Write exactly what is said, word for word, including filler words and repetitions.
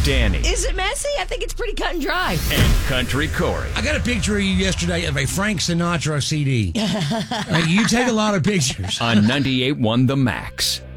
Danny. Is it messy? I think it's pretty cut and dry. And Country Corey. I got a picture of you yesterday of a Frank Sinatra C D. Uh, you take a lot of pictures. On ninety-eight point one The Max.